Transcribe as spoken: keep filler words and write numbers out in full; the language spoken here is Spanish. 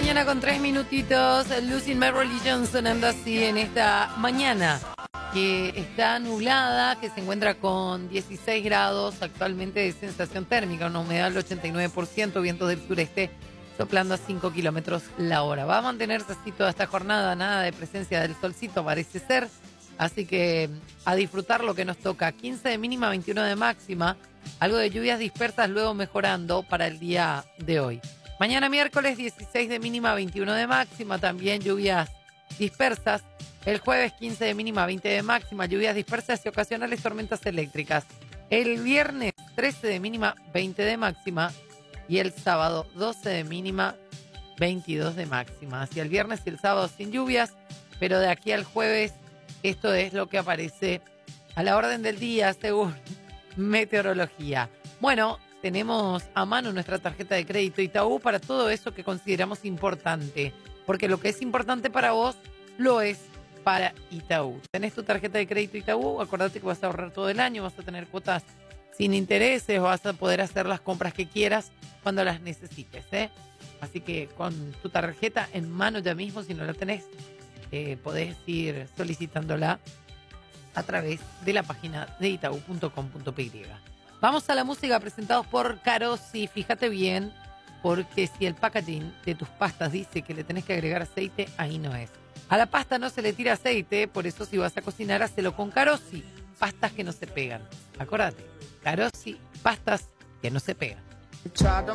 mañana con tres minutitos. Losing My Religion sonando así en esta mañana que está nublada, que se encuentra con dieciséis grados actualmente de sensación térmica, una humedad del ochenta y nueve por ciento, vientos del sureste soplando a cinco kilómetros la hora. Va a mantenerse así toda esta jornada, nada de presencia del solcito parece ser, así que a disfrutar lo que nos toca. quince de mínima, veintiuno de máxima, algo de lluvias dispersas luego mejorando para el día de hoy. Mañana miércoles dieciséis de mínima, veintiuno de máxima, también lluvias dispersas. El jueves quince de mínima, veinte de máxima, lluvias dispersas y ocasionales tormentas eléctricas. El viernes trece de mínima, veinte de máxima y el sábado doce de mínima, veintidós de máxima. Hacia el viernes y el sábado sin lluvias, pero de aquí al jueves esto es lo que aparece a la orden del día según meteorología. Bueno, tenemos a mano nuestra tarjeta de crédito Itaú para todo eso que consideramos importante, porque lo que es importante para vos lo es para Itaú. Tenés tu tarjeta de crédito Itaú, acordate que vas a ahorrar todo el año, vas a tener cuotas sin intereses, vas a poder hacer las compras que quieras cuando las necesites, ¿eh? Así que con tu tarjeta en mano ya mismo, si no la tenés, eh, podés ir solicitándola a través de la página de itaú punto com punto pe. Vamos a la música presentados por Carosi. Fíjate bien, porque si el packaging de tus pastas dice que le tenés que agregar aceite, ahí no es. A la pasta no se le tira aceite, por eso si vas a cocinar, hacelo con Carosi. Pastas que no se pegan. Acordate, Carosi, pastas que no se pegan.